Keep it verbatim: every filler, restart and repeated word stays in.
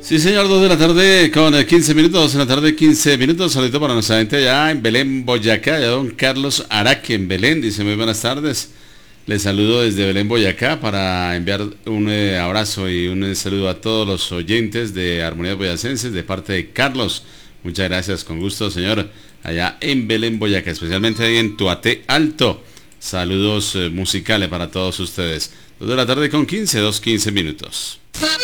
Sí, señor, dos de la tarde con eh, quince minutos, dos de la tarde, quince minutos. Saludito para nuestra gente allá en Belén, Boyacá, ya don Carlos Araque en Belén. Dice muy buenas tardes. Les saludo desde Belén, Boyacá, para enviar un eh, abrazo y un eh, saludo a todos los oyentes de Armonías Boyacenses de parte de Carlos. Muchas gracias, con gusto, señor, allá en Belén, Boyacá, especialmente ahí en Tuaté Alto. Saludos eh, musicales para todos ustedes. dos de la tarde con quince, dos, quince minutos.